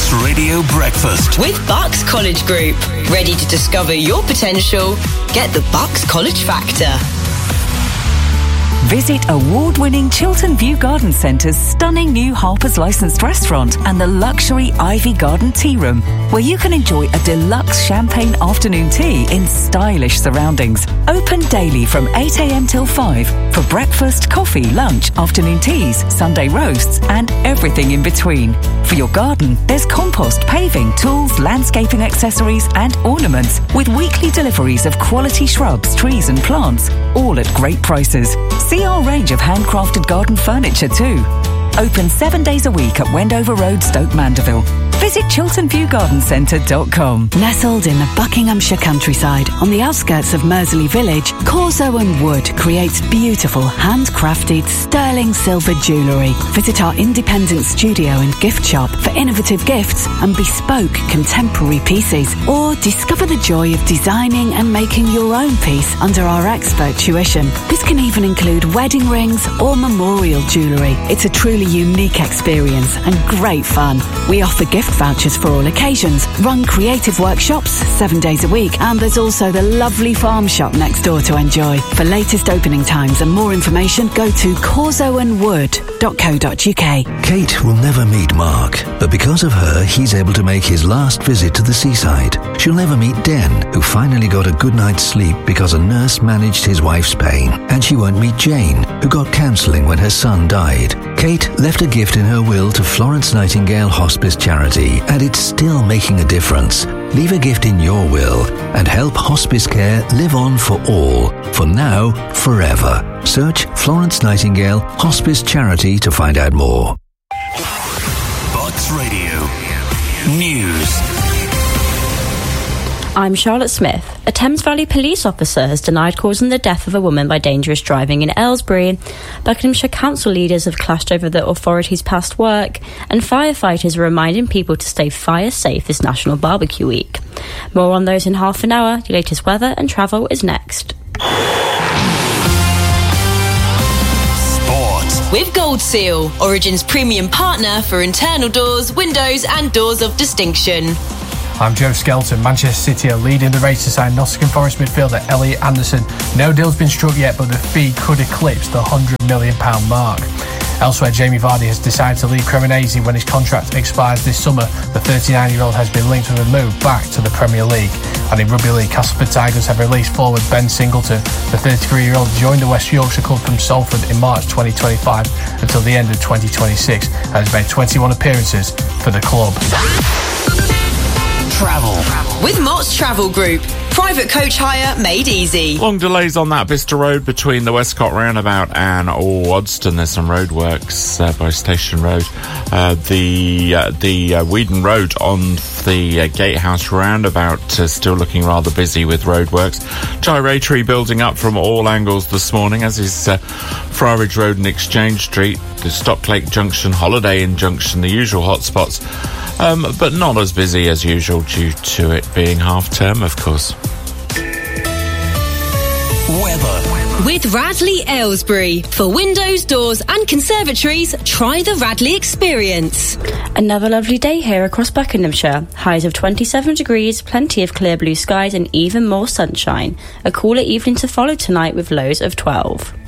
Bucks Radio Breakfast with Bucks College Group. Ready to discover your potential? Get the Bucks College Factor. Visit award-winning Chiltern View Garden Centre's stunning new Harper's licensed restaurant and the luxury Ivy Garden Tea Room, where you can enjoy a deluxe champagne afternoon tea in stylish surroundings. Open daily from 8 a.m. till 5 for breakfast, coffee, lunch, afternoon teas, Sunday roasts and everything in between. For your garden, there's compost, paving, tools, landscaping accessories and ornaments with weekly deliveries of quality shrubs, trees and plants, all at great prices. See our range of handcrafted garden furniture too. Open 7 days a week at Wendover Road, Stoke Mandeville. Visit chilternviewgardencentre.com. Nestled in the Buckinghamshire countryside, on the outskirts of Mersley Village, Corso & Wood creates beautiful, handcrafted sterling silver jewellery. Visit our independent studio and gift shop for innovative gifts and bespoke contemporary pieces. Or discover the joy of designing and making your own piece under our expert tuition. This can even include wedding rings or memorial jewellery. It's a truly unique experience and great fun. We offer gift vouchers for all occasions, run creative workshops 7 days a week, and there's also the lovely farm shop next door to enjoy. For latest opening times and more information, go to corsoandwood.co.uk. Kate will never meet Mark, but because of her, he's able to make his last visit to the seaside. She'll never meet Den, who finally got a good night's sleep because a nurse managed his wife's pain. And she won't meet Jane, who got counselling when her son died. Kate left a gift in her will to Florence Nightingale Hospice Charity, and it's still making a difference. Leave a gift in your will and help hospice care live on for all, for now, forever. Search Florence Nightingale Hospice Charity to find out more. Bucks Radio News. I'm Charlotte Smith. A Thames Valley police officer has denied causing the death of a woman by dangerous driving in Aylesbury. Buckinghamshire council leaders have clashed over the authorities' past work, and firefighters are reminding people to stay fire safe this National Barbecue Week. More on those in half an hour. Your latest weather and travel is next. With Gold Seal, Origin's premium partner for internal doors, windows and doors of distinction. I'm Joe Skelton. Manchester City are leading the race to sign Nottingham Forest midfielder Elliot Anderson. No deal's been struck yet, but the fee could eclipse the £100 million mark. Elsewhere, Jamie Vardy has decided to leave Cremonese when his contract expires this summer. The 39-year-old has been linked with a move back to the Premier League. And in Rugby League, Castleford Tigers have released forward Ben Singleton. The 33-year-old joined the West Yorkshire club from Salford in March 2025 until the end of 2026 and has made 21 appearances for the club. Travel. With Mott's Travel Group. Private coach hire made easy. Long delays on that Bicester Road between the Westcott roundabout and Wadston. There's some roadworks by Station Road. The Weedon Road on the Gatehouse roundabout still looking rather busy with roadworks. Gyratory building up from all angles this morning, as is Friarage Road and Exchange Street, the Stocklake Junction, Holiday Inn Junction, the usual hotspots. But not as busy as usual due to it being half-term, of course. Weather. With Radley Aylesbury. For windows, doors and conservatories, try the Radley experience. Another lovely day here across Buckinghamshire. Highs of 27 degrees, plenty of clear blue skies and even more sunshine. A cooler evening to follow tonight with lows of 12.